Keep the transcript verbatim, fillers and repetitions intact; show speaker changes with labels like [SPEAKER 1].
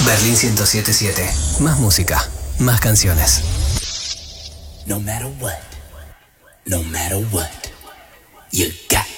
[SPEAKER 1] Berlín ciento siete punto siete. Más música, más canciones.
[SPEAKER 2] No matter what, no matter what, you got